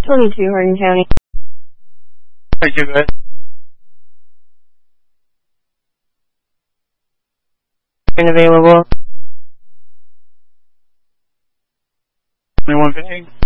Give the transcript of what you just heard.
22 Hardin County. Thank you, guys. Available. 2115.